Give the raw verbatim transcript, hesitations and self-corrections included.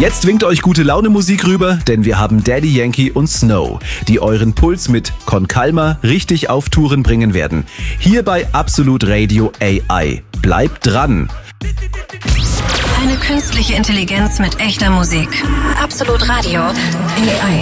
Jetzt winkt euch gute Laune Musik rüber, denn wir haben Daddy Yankee und Snow, die euren Puls mit Con Calma richtig auf Touren bringen werden. Hier bei Absolut Radio A I. Bleibt dran! Eine künstliche Intelligenz mit echter Musik. Absolut Radio A I.